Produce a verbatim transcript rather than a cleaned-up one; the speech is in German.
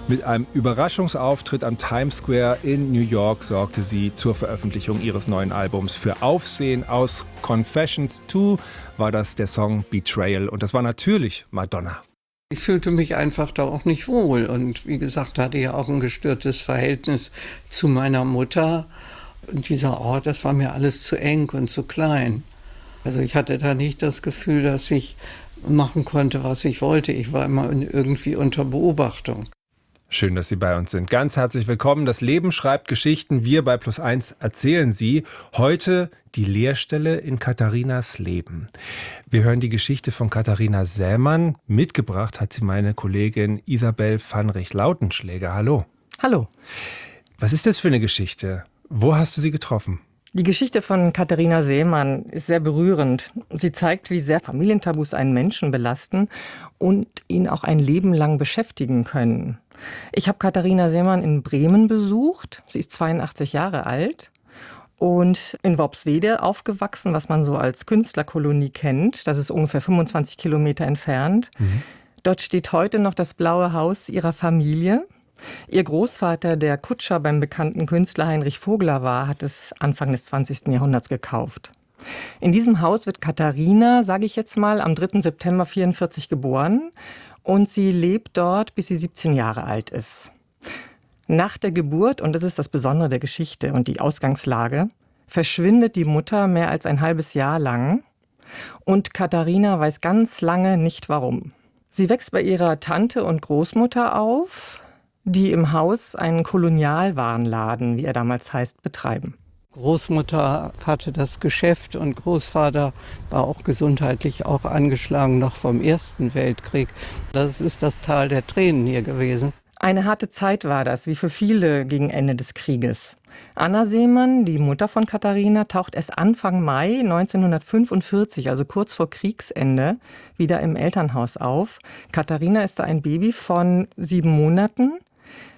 Mit einem Überraschungsauftritt am Times Square in New York sorgte sie zur Veröffentlichung ihres neuen Albums für Aufsehen. Aus Confessions zwei war das der Song Betrayal. Und das war natürlich Madonna. Ich fühlte mich einfach da auch nicht wohl. Und wie gesagt, hatte ja auch ein gestörtes Verhältnis zu meiner Mutter. Und dieser Ort, das war mir alles zu eng und zu klein. Also ich hatte da nicht das Gefühl, dass ich machen konnte, was ich wollte. Ich war immer irgendwie unter Beobachtung. Schön, dass Sie bei uns sind. Ganz herzlich willkommen. Das Leben schreibt Geschichten. Wir bei Plus eins erzählen sie. Heute die Leerstelle in Katharinas Leben. Wir hören die Geschichte von Katharina Sämann. Mitgebracht hat sie meine Kollegin Isabel Pfannrich-Lautenschläger. Hallo. Hallo. Was ist das für eine Geschichte? Wo hast du sie getroffen? Die Geschichte von Katharina Sämann ist sehr berührend. Sie zeigt, wie sehr Familientabus einen Menschen belasten und ihn auch ein Leben lang beschäftigen können. Ich habe Katharina Sämann in Bremen besucht. Sie ist zweiundachtzig Jahre alt und in Worpswede aufgewachsen, was man so als Künstlerkolonie kennt. Das ist ungefähr fünfundzwanzig Kilometer entfernt. Mhm. Dort steht heute noch das blaue Haus ihrer Familie. Ihr Großvater, der Kutscher beim bekannten Künstler Heinrich Vogler war, hat es Anfang des zwanzigsten Jahrhunderts gekauft. In diesem Haus wird Katharina, sage ich jetzt mal, am dritten September vierundvierzig geboren und sie lebt dort, bis sie siebzehn Jahre alt ist. Nach der Geburt, und das ist das Besondere der Geschichte und die Ausgangslage, verschwindet die Mutter mehr als ein halbes Jahr lang und Katharina weiß ganz lange nicht warum. Sie wächst bei ihrer Tante und Großmutter auf, die im Haus einen Kolonialwarenladen, wie er damals heißt, betreiben. Großmutter hatte das Geschäft und Großvater war auch gesundheitlich auch angeschlagen, noch vom Ersten Weltkrieg. Das ist das Tal der Tränen hier gewesen. Eine harte Zeit war das, wie für viele gegen Ende des Krieges. Anna Sämann, die Mutter von Katharina, taucht erst Anfang Mai neunzehnhundertfünfundvierzig, also kurz vor Kriegsende, wieder im Elternhaus auf. Katharina ist da ein Baby von sieben Monaten.